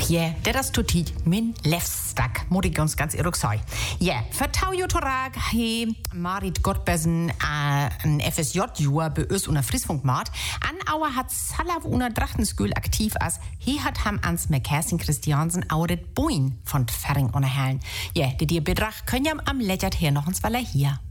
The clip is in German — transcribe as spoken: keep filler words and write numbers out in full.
Ja, der das tut min Lefstag, muss ich ganz ganz ehrlich sagen. Ja, für Taujotorag he Marit Gottbesen äh, ein F S J-Jua bei uns unter Friesfunkmat. An Auer hat Salav unter Drachtenskül aktiv as. He hat ham ans Kerstin Christiansen auret Boin von Ferring unerhellen. Ja, die dir Bedrach können ja am Lächert her noch uns Waller hier.